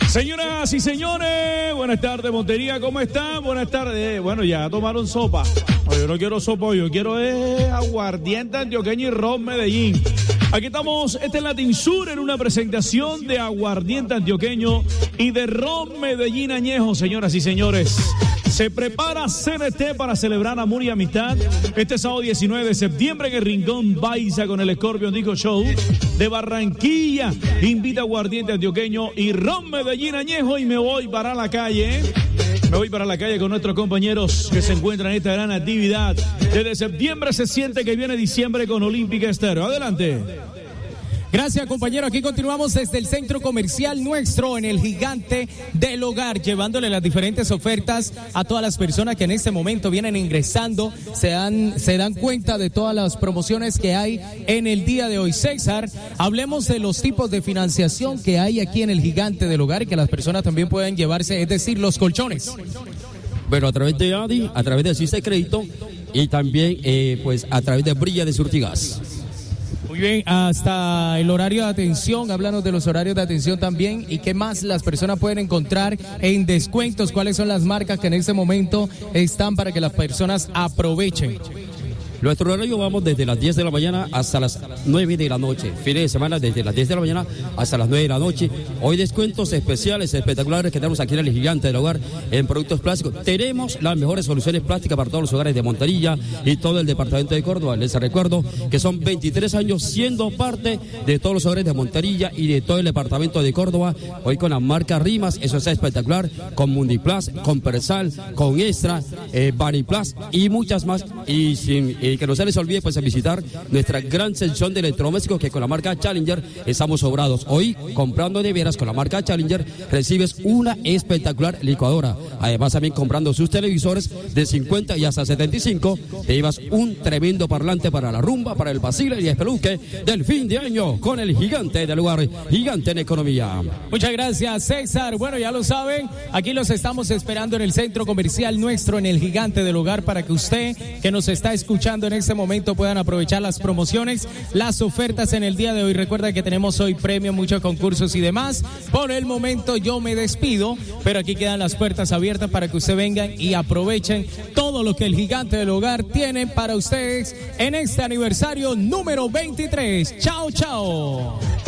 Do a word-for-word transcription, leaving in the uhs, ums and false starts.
Señoras y señores, buenas tardes, Montería, ¿cómo están? Buenas tardes. Bueno, ya tomaron sopa. No, yo no quiero sopa, yo quiero es aguardiente antioqueño y ron Medellín. Aquí estamos, este es Latin Sur, en una presentación de aguardiente antioqueño y de ron Medellín añejo, señoras y señores. Se prepara C N T para celebrar amor y amistad este sábado diecinueve de septiembre en el Rincón Baiza con el Scorpion Disco Show de Barranquilla. Invita aguardiente antioqueño y ron Medellín añejo y me voy para la calle. Me voy para la calle con nuestros compañeros que se encuentran en esta gran actividad. Desde septiembre se siente que viene diciembre con Olímpica Estéreo. Adelante. Gracias, compañero. Aquí continuamos desde el centro comercial nuestro en el Gigante del Hogar, llevándole las diferentes ofertas a todas las personas que en este momento vienen ingresando, se dan, se dan cuenta de todas las promociones que hay en el día de hoy. César, hablemos de los tipos de financiación que hay aquí en el Gigante del Hogar y que las personas también pueden llevarse, es decir, los colchones. Bueno, a través de A D I, a través de Asiste Crédito y también eh, pues a través de Brilla de Surtigas. Muy bien, hasta el horario de atención, háblanos de los horarios de atención también y qué más las personas pueden encontrar en descuentos, cuáles son las marcas que en este momento están para que las personas aprovechen. Nuestro horario vamos desde las diez de la mañana hasta las nueve de la noche. Fines de semana desde las diez de la mañana hasta las nueve de la noche. Hoy descuentos especiales, espectaculares que tenemos aquí en el Gigante del Hogar en productos plásticos. Tenemos las mejores soluciones plásticas para todos los hogares de Montería y todo el departamento de Córdoba. Les recuerdo que son veintitrés años siendo parte de todos los hogares de Montería y de todo el departamento de Córdoba. Hoy con la marca Rimas, eso está espectacular, con Mundiplas, con Persal, con Extra, eh, Vaniplas y muchas más. Y sin... Y que no se les olvide pues visitar nuestra gran sección de electrodomésticos que con la marca Challenger estamos sobrados. Hoy comprando neveras con la marca Challenger recibes una espectacular licuadora. Además también comprando sus televisores de cincuenta y hasta setenta y cinco te llevas un tremendo parlante para la rumba, para el vacile y el peluque del fin de año con el Gigante del Hogar, Gigante en economía. Muchas gracias, César. Bueno, ya lo saben, aquí los estamos esperando en el centro comercial nuestro en el Gigante del Hogar para que usted que nos está escuchando en este momento puedan aprovechar las promociones, las ofertas en el día de hoy. Recuerda que tenemos hoy premios, muchos concursos y demás. Por el momento yo me despido, pero aquí quedan las puertas abiertas para que usted vengan y aprovechen todo lo que el Gigante del Hogar tiene para ustedes en este aniversario número veintitrés. Chao, chao.